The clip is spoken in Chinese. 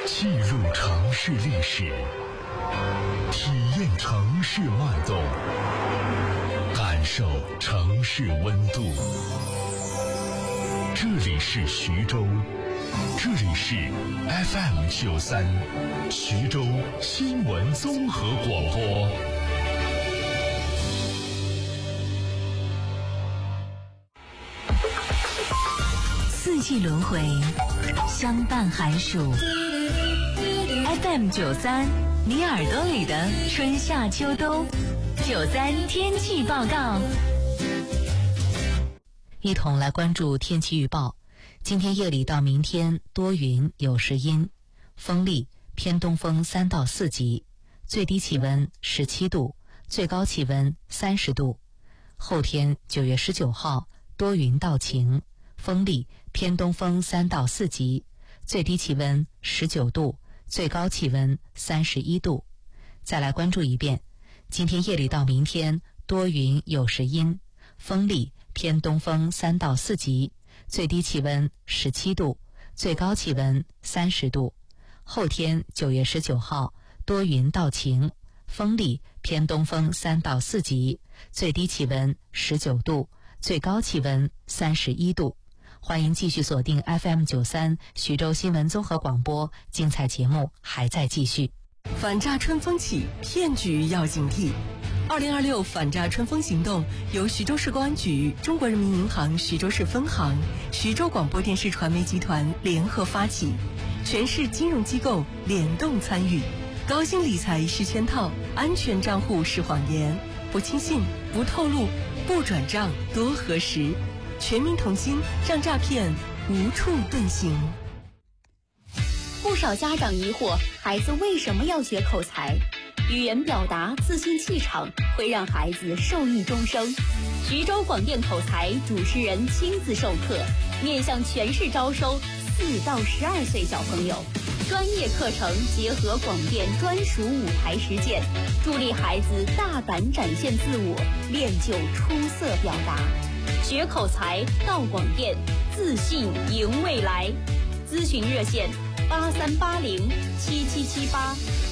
记录城市历史，体验城市脉动，感受城市温度。这里是徐州，这里是 FM93 徐州新闻综合广播。 四季轮回，相伴寒暑。FM93，你耳朵里的春夏秋冬。93天气报告，一同来关注天气预报。今天夜里到明天多云有时阴，风力偏东风3到4级，最低气温17度，最高气温30度。后天9月19号多云到晴，风力偏东风3到4级，最低气温19度，最高气温31度。再来关注一遍，今天夜里到明天多云有时阴，风力偏东风3到4级，最低气温17度，最高气温30度。后天9月19号多云到晴，风力偏东风3到4级，最低气温19度，最高气温31度。欢迎继续锁定 FM93 徐州新闻综合广播，精彩节目还在继续。 反诈春风起，骗局要警惕。2026反诈春风行动由徐州市公安局、中国人民银行徐州市分行、徐州广播电视传媒集团联合发起，全市金融机构联动参与。高薪理财是圈套，安全账户是谎言，不轻信，不透露，不转账，多核实。全民同心，让诈骗无处遁形。 不少家长疑惑，孩子为什么要学口才？语言表达、自信气场会让孩子受益终生。徐州广电口才主持人亲自授课，面向全市招收4到12岁小朋友。专业课程结合广电专属舞台实践，助力孩子大胆展现自我，练就出色表达。学口才到广电，自信赢未来。咨询热线83807778。